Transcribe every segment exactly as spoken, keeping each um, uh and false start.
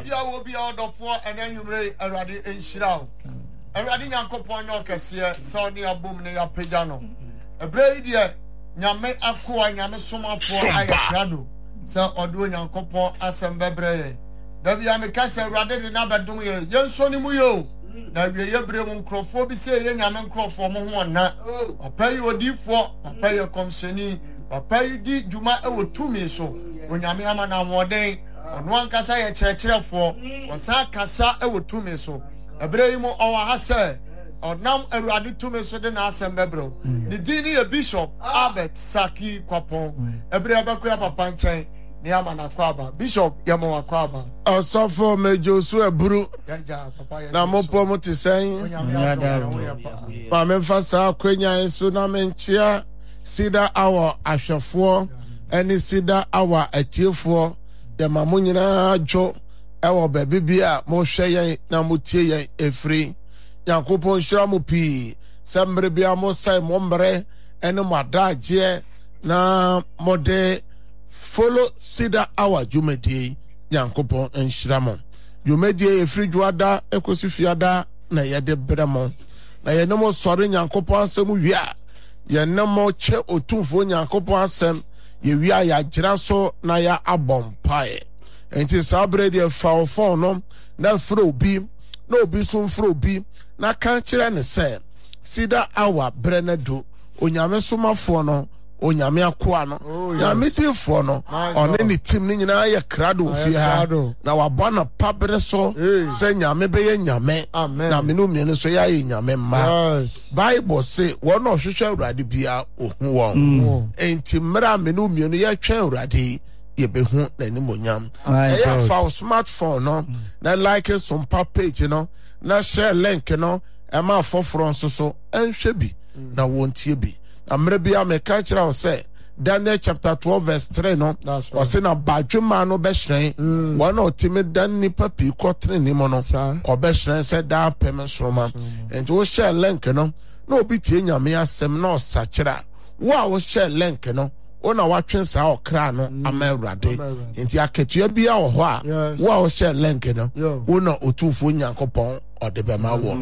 Babia will be out of four and then you may already in Shirao. Already Yankopon Yorkasia, Saudi Abumnia Pejano. A brave dear Yame Aqua Yame Soma for Ayakado. So or doing Yankopon Assemble. Baby, I'm a castle rather than other doing a young Sonny Muyo. Now we are brave Crawford, say, young Yaman Crawford, one night. I pay you a deep for, I pay your comseni, I pay you deep, do my own two me so. When Yamana one day, on one cassa a church for, was a cassa over two me so. A brave more our hassa, or now a radi two me so than Assemble. The Dini a bishop, Albert Saki Quapon, a brave Aquapa Panche. Bishop Yamo Akwaba. Osofo Mejosu Ebru. Na mopo mo ti sen. Ma me fasa akwenya enso na menchia sida awa ahwefo eni sida awa atiefo de mamu nyina jo ewo baabi bia mo hwe yen na mo tie yen efri. Yakopon hira mo pi sembre bia mo sai mo mbre eni mo adaje na mode follow sida our jumedi Yankopon and Shramon. Jumedi a free juada, ecosifiada, na yade bremon. Na ye no more sorry Yankopon semu ya. Ye no more che o two for Yankopon sem, ye we are ya grasso na ya abom pie. And tis already a foul phone, no, na fro be, no be soon fro be, na can't and say, sida our brenado, onyame suma fono. Onyame akwa no nyame tifo no on any team ni nyina ye krado ofia na wabana pabre so se nyame be ye nyame na menu mienu so ya ye nyame ma Bible say won no hwehwe awrade bia ohu won enti mra menu mienu ye twen awrade ye be hu na ni monyam ye fa smartphone no na like some page no na share link no e ma foforo so so enhwe bi na wontie bi Amrebia me catch out say Daniel chapter twelve verse three no or say na badwuma no be hyen one o timid dan nipa pi kotre ni mo no or be hyen say da pem sroma and wo share link no na obi tie nyame asem na osachira wo a wo share link no o na watwen sa okra no amawrade enti aketua bia wo ho a wo a wo share link no wo na otufo nyankopon odebema wo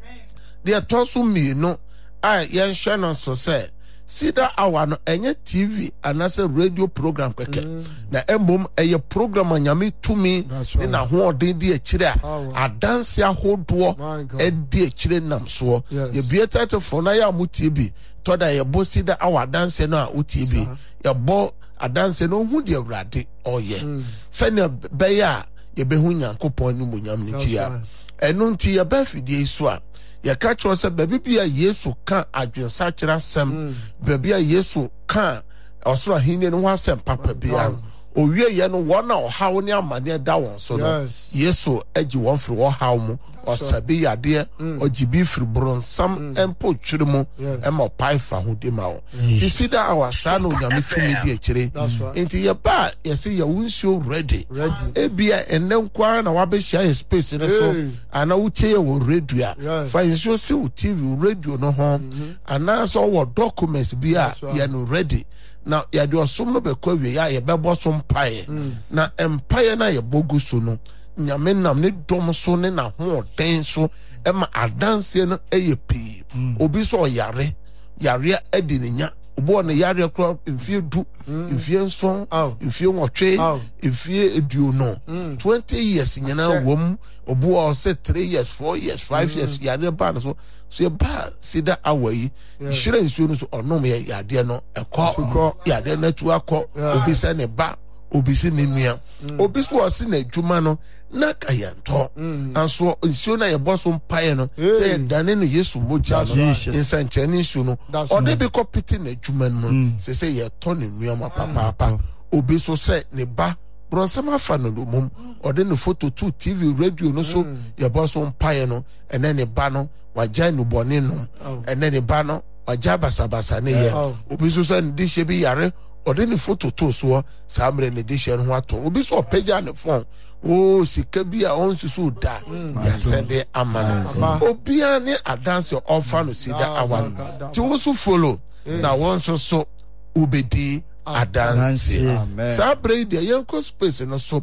de tosu mi no I yen shano so say sida awa no enye T V anase radio program keke mm. na embom eye program anyame tumi ni na ho odin di akire a adanse ahodo e di akire nam so ye bieta for na ya mutie bi to da ye bo sida awa adanse no a utie bi ye bo adanse no hu di awrade oye se ne be ya ye be hu Nyankopon ni monyam ni tia enu nti ye ba fidie so a ya catch us baby bia Yesu kan adwensa kira sem baby a Yesu kan osoro hine no asem papa bia owie ye no wona o hawo ne amane da won so no Yesu agi won firi wo hawo mu osabi yade ogibi firi bronsam empo twiri mu ema paifa ho de ma wo ti sida awasa no nyame tumi di akire enti ye ba ye se ye wunsuo ready ebia enen kwa na wabehia space ne so ana wutie wo radio fa insuo se wo T V radio no ho ana so wo documents bia ye no ready na ya de osom no be kwa wie ya ye bebo so mpae na empae na ye bogu so no nyame nam ne dom so ne na ho den so e ma adanse no eye pi obi so yare yare edi ne nya obo ne yare kro mfie du mfie nson mfie nwotwe mfie eduono twenty years nyana wom obo o say three years four years five years yare ba so so ba sida awai shire nsuo no so onom ye yade no ekọ yade na tu akọ obi se ne ba obi se ne nua obi so o se na adwuma no na kayanto anso nsuo na ye boso mpae no se dane no Yesu moja no insanchani nsuo no o de be kopiti na adwuma no se se ye to ne nua ma papa papa obi so se ne ba bronsama fa no mum o de no photo to T V radio no so ye boso mpae no ene ne ba no waja no bone no ene ne ba no waja basabasa ne ye obi so se ndi hye bi yare o de ne photo to so samre ne di hye no ho ato obi so peja ne phone o sika bi a on susu da ya sende amana obi ani adanse offer no sida awan ti wo so follow na won so so ubedi adanse sabre de yanko space no so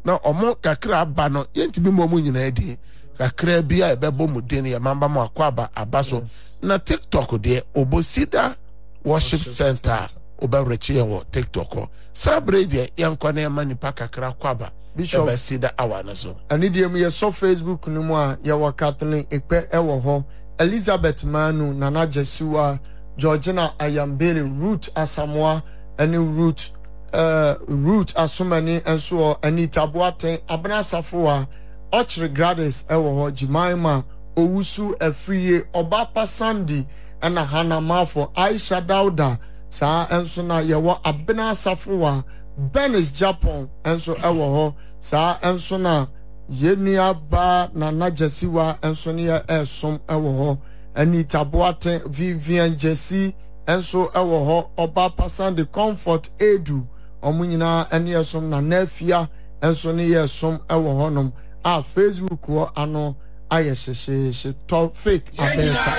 na omo kakra aba no yentimi mo mu nyina edi kakra bi a ebebo mu den ye mamba mo akwaba abaso na TikTok de Obosida Worship Center obarechi wo TikTok sabre de yankwa na ma nipa kakra kwaba Bishop Obosida awana so ani de mu ye so Facebook no mu a ye wa Kathleen ekpe ewo ho Elizabeth Manu Nana Jesua Georgina Ayambele Ruth Asamoah any Ruth uh Ruth Asumani enso Anita Boateng Abna Safoa Ochre Gladys ewo ho Jimaima Owusu Afriye Obapa Sandy ana Hana Mafo Aisha Dauda sa enso na yewo Abna Safoa Benis Japan enso ewo ho sa enso na Yenua ba Nana Jesiwa enso ne esom ewo ho Anita Boateng Vivian Jesse enso ewo ho Obapa Sandy Comfort Edu omunyina ene esom na Nafia enso ne esom ewo ho nom a Facebook wo ano ayesheshe top fake abeta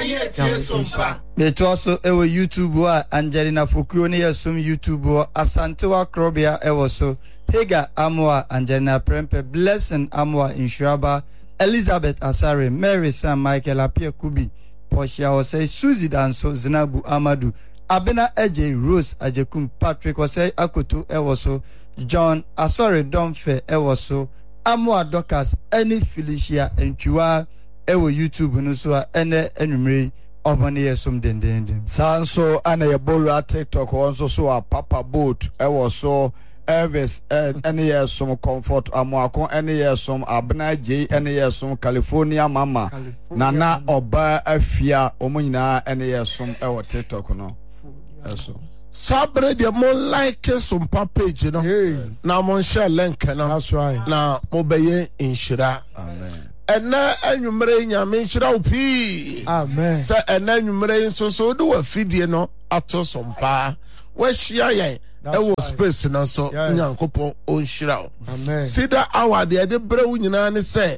me to also ewo YouTube wa Angelina Fokuo ne esom YouTube wo Asantewa Krobia ewo so Hega Amwa Angelina Prempe Blessing Amwa Inshaba Elizabeth Asare Mary Sam Michael Apia Kubi Portia Osei Suzy Danso Zinabu Amadu Abena Eje Rose Ajekum Patrick Osei Akoto ewo so John Asore Domfe ewo so Amwa Dokas any Felicia Entwiwa ewo YouTube no so ene enumre obane yesom dendenden sanso ana yebolu TikTok onso so a Papa Boat ewo so Elvis any yesom Comfort Amwako any yesom Abna J any yesom California Mama Nana Oba Afia omunyina any yesom ewo TikTok no eso sabre de mo like some page no na mo share link no that's right na mo beye inshira amen ena anwumre nyame inshira opi amen sa ena anwumre so so do wa fidie no ato sompa wa hia yen ewo space na so nyankopon onshira amen sida hour de de brew nyina ne se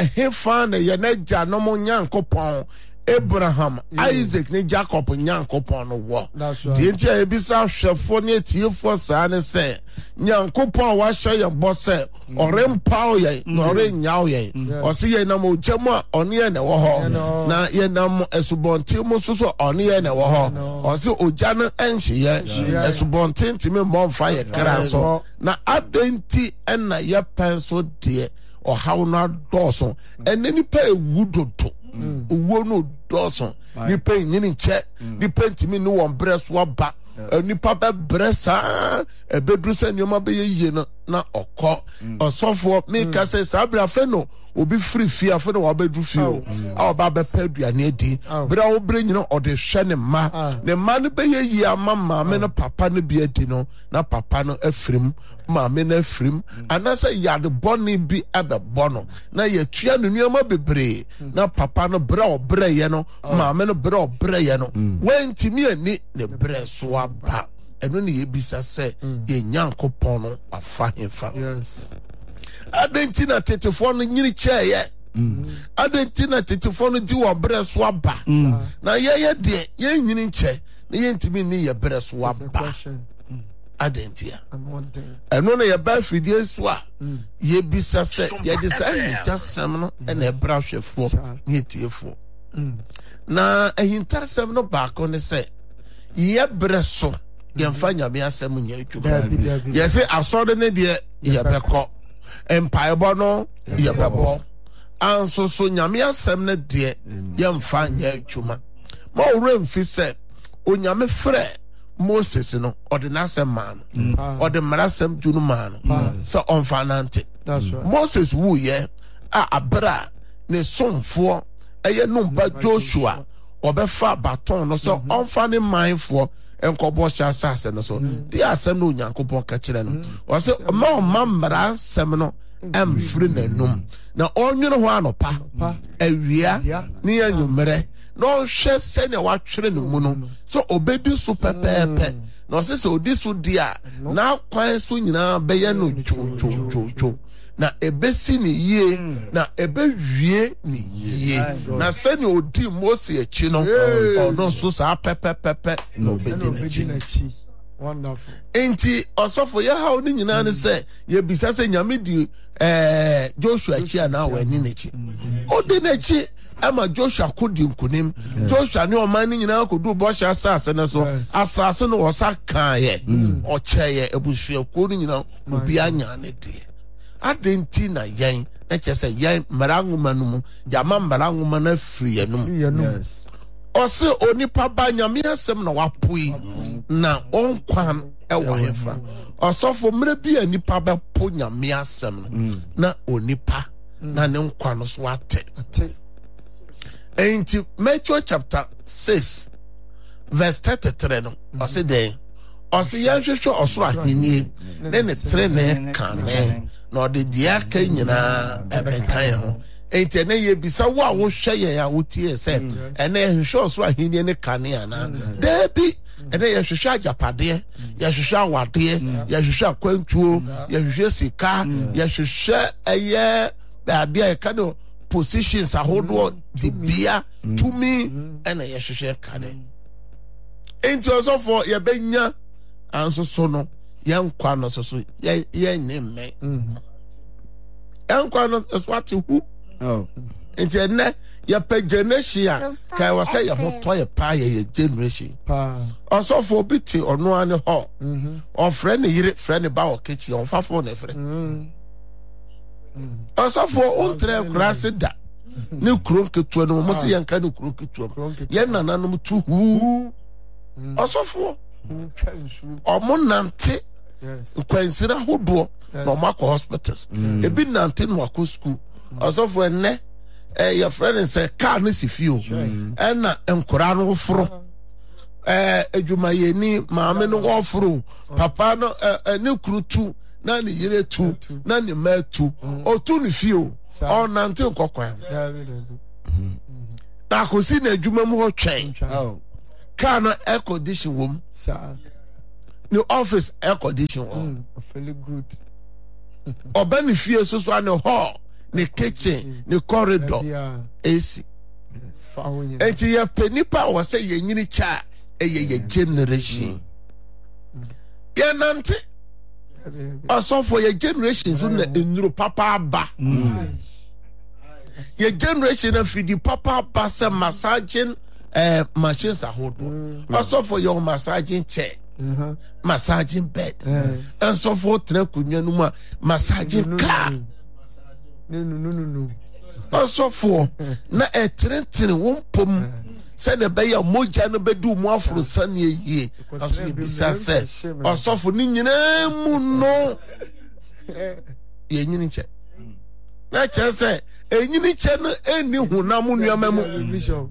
ehefa na ye na gya no mo nyankopon Abraham, yeah. Isaac, ni Jacob, Nyankopon no wo. That's right. The entire ebisa hwefo ne tiefo saa ne se Nyankopon wa hye ye bose ore mpaw ye na ore nyaw ye. O se ye na mo gyemu a one ye na wo ho. Na ye na mo esubonti mo so so one ye na wo ho. O se ogya no enhye ye. Esubonti ntimi mo mfa ye kra so. Na adenti na ye penso de o haw na doso. Eneni pa ewudodo. Uwo no doson nipa nyini nche nipa ntimi no won breso aba nipa be bresa ebedru se nyoma be yiye no na okọ osofo me ka se sabra fe no obi free fie afa no wabedru fie o a oba be pa aduane adi bra wo bre nyina ode hwe ne ma ne ma no be yiye ama ma me no papa no bi adi no na papa no afrim ma me na afrim anasa yade boni bi abe bono na ye tua no nyoma bebre na papa no bra obre ye no ma me no bra obre ye no wentimi ani ne bre so aba eno ne yebisa se ye Nyankopon no afa hefa yes adentina tetefo no nyiri cheye adentina tetefo no di wo bre so aba na ye ye de ye nyiri nche na ye ntimi ni ye bre so aba adentia eno ne ye ba fidie so a ye bisa se ye de sa ni jasem no na e bra hwefo ni tiefo na ehintasem no ba ko ne se ye bre so yemfa nyame asem nya etwuma ye se asode ne de ye beko empire no ye bebo anso so nyame asem ne de yemfa nya etwuma ma owre mfi se onyame frɛ Moses no ordinance man ode marasem junu man so onfanante Moses wu ye a abra ne somfo eye numba Joshua obefa baton no so onfane mindfo enkobo sha asase no so di asem no Nyankopon ka kire no o se ma ma mra asem no emfiri nanum na onwene ho anopa awia ne anwumere no hwe se ne watwere ne mu no so obedi so pepepe no se se odi so dia na kwan so nyina be ye no cho cho cho cho na ebesi ni yie na ebewie ni yie na se ni odi Mose echi no no so sa pepepepe no obedi na chi Wonderful. Enti osofo ye ha oni nyina ne se ye bisa se nyame di eh Joshua chi ana wani nechi odi nechi ama Joshua kodi nkunim Joshua ne oman ne nyina kodu bo hya asase ne so asase no wosa kan ye o cheye ebuhua ko ne nyina obi anya ne de adenti na yen na chese yen maranguma no mu jama maranguma na free enum Yes. Ose onipa ba nyame asem na wapoi na onkwan e wo hefa osofo mre bi anipa ba po nyame asem na onipa na ne nkwan no so ate enti Matthew chapter six verse thirty-three no ose den ose yanhwehwe osoro ahenie ne ne tre ne kane na ode dia ka nyina ebekan ho enti na ye bisa wo a wo hwe ye ya wo tie se ene ye hwe osoro ahenie ne kane ana debi ene ye hwe ajapade ye hwe awade ye hwe akwantuo ye hwe sika ye hwe eye ade e ka no positions ahodo de bia to me ene ye hwe kane enti osofo ye benya anso so no ye nkwa no so so ye ye nyemme enkwa no so ate hu Oh. Enti ne ya pe generation kai wa say ya ho to ye pa ye generation Pa. Osofo bi ti ono ane ho mhm o friend ne yire friend ne ba o kechi on fafo na friend mhm Osofo on tre krase da ne kron ketu no mo se yanka ne kron ketu ye nananom tu hu Osofo o mo nante Yes. kwansira hodo no makọ hospitals ebi nante no akọ school Osofo enne eh your friend say car no si fio eh na enkora no foro eh adwumayeni maame no woforo papa no eh ne kuru tu na ne yire tu na ne ma tu otu ne fio o nante nkokwan na kosi na adwuma mu ho twen Oh. car no air condition wom Sir. the office air condition wom Feel good. oba ne fie so so ane hall ne kitchen ne corridor Yeah. A C Fawon. enti ya penipa wo say ye nyini cha eye ye generation ya nante osofo ye generation so na enuro papa aba ye generation na fidi papa aba se massaging eh machines ahodo osofo ye massaging chair Uh-huh. massaging bed Yes. osofo tre kunwa no ma massaging car No no no no no. Osofo na etrentene wompom se ne be ya moja no bedu mu afro sane yie aso ye bisa se osofo ni nyina mu no ye nyini che na che se enyini che no eni hunam nuama mu Bishop.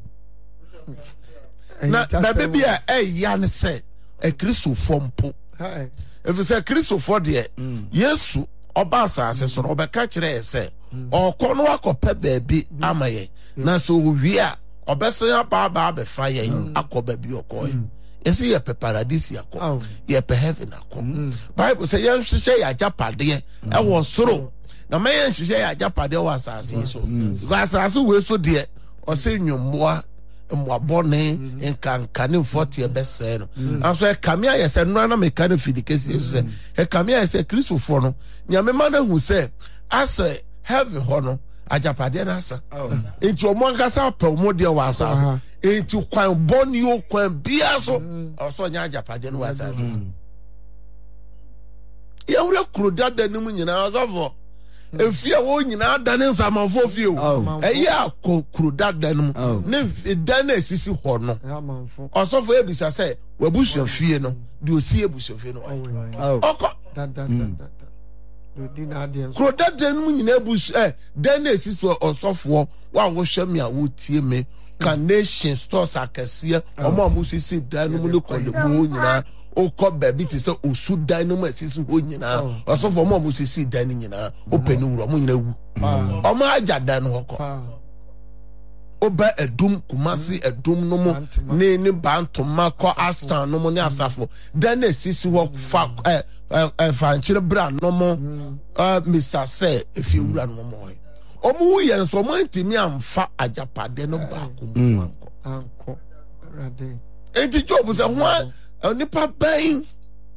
na na be bia e ya ne se e Kristofo mpo Hi. if se Kristofo de Yesu oba asase so obeka kire se okono akope baabi amaye na so owie a obese ya ba ba be fa ye akoba bi okoy esi ye pe paradise yakọ ye pe heaven akọ Bible say ye hwehye ya japade e wo soro na me ye hwehye ya japade wo asase so asase we so de o se nwummoa mwabone enkanka ne forty e bese no aso e kamia ye se no na meka na fidikesi se e kamia ye se Kristofo no nyame ma na hu se ase heaven ho no ajapade na asa enti omo ankasa pa omo de wa asase enti kwan boni o kwan bia so so nya ajapade no wa asase ya wura kuroda da nim nyina asofo efia wo nyina da ne nsamafo fie o eya kuroda da nim ne da na esisi ho no asofo ebisa se wabusu fie no de osi ebusu fie no oko da da da kuroda da nim nyina ebusu eh da na esisi osofo wa wo hwe me a wo tie me Carnation stores akese omo amusisi da nim ne kolebu nyina okọ baby ti se osu dan no masisi ho nyina osofo mo mo sisi dan nyina opani wuro mo nyina wu omo aja dan no hokọ oba edum kumasi edum no mo ne ne bantoma kọ astan no mo ne asafo dan na sisi ho fa eh eh fanchire bra no mo eh misase efi wura no mo omo ye nso mo ntimi amfa ajapade no ba ko anko anko rade enti job se ho nipa bɛn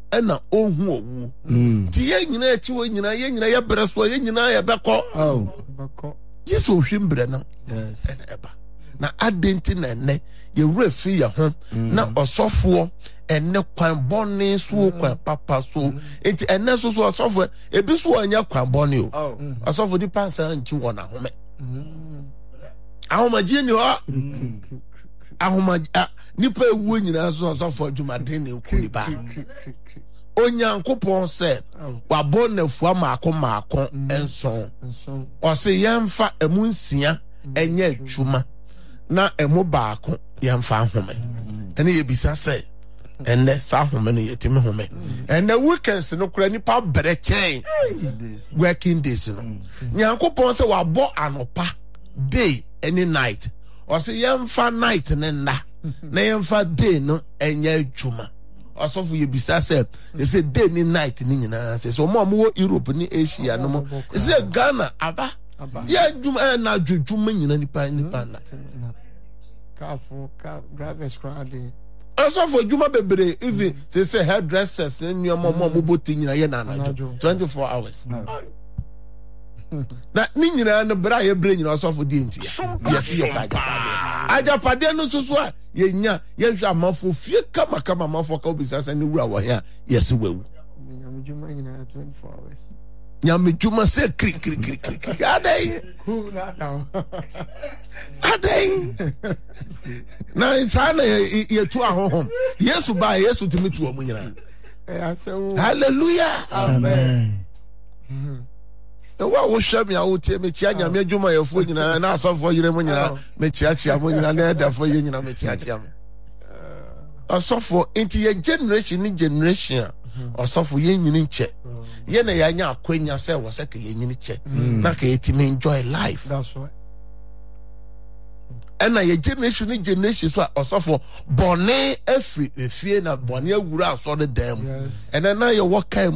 ɛna ohu owu ti ye nyina ti wo nyina ye nyina ye brɛ so ye nyina ye bɛkɔ oh bɛkɔ yesu ohwe mbrɛ no ɛna ɛba na adenti na ɛnɛ ye wura fi ye ho na ɔsɔfoɔ ɛnɛ kwan bɔne so kwan papa so enti ɛnɛ so so ɔsɔfoɔ ebi so ɔnyɛ kwan bɔne o ɔsɔfoɔ di pansa nchi wɔ na home ahomagye ni hɔ ahomagye nipa ewu nyina so ɔsɔfoɔ dwumaden na eku nipa onyankopɔn sɛ wabɔ nafua maako maako enson ɔse yɛmfa emu nsia ɛnyɛ adwuma na emu baako yɛmfa ahome ɛne yɛbisa sɛ ɛnɛ saa home no yɛtimi home ɛnɛ weekends no kora nipa brɛ kyɛn working days no nyankopɔn sɛ wabɔ anopa day any night ɔse yɛmfa night ne nna na yɛmfa day no ɛnyɛ adwuma ɔsɔfo yɛbisa sɛ ɛsɛ day ni night ni nyinaa sɛ sɛ ɔmo a ɔmo wɔ Europe ni Asia no mo ɛsɛ Ghana aba yɛ adwuma ɛna adwudwuma nyina nipa nipa na kafo ka drivers crowd ɔsɔfo adwuma bebree even sɛ sɛ hairdressers ne nneɛma ɔmo a ɔmo bɔ ti nyina yɛ na anadwo twenty-four hours na ni nyina no bra yɛ bre nyina ɔsɔfo di ntia yɛsi yɛ paagya ajapadeɛ no so so a yɛnya yɛhwɛ amafo fie kama kama amafo ka obisa sɛ ne wura wɔ he a yɛsi wawu nyamedwuma nyina twenty-four hours nyamedwuma sɛ kri kri kri kri kri adai adai na saa na yɛtu ahohom yesu ba yesu timi tu ɔmo nyina hallelujah amen ewa wo hwɛ me a wo tie me chia nyame adwuma yɛfo nyina na asɔfo yire mo nyina me chia chia mo nyina na ɛdafo yɛ nyina me chia chia mo asɔfo enti yɛ generation ni generation a ɔsɔfo yɛ nyini nkyɛ yɛ na yɛanya akwanya sɛ wɔ sɛ ka yɛ nyini kyɛ na ka yɛtimi enjoy life that's right ɛna yɛ generation ni generation so a ɔsɔfo bɔne afiri efie na bɔne awura asɔre dan mu ɛna na yɛ wɔ kan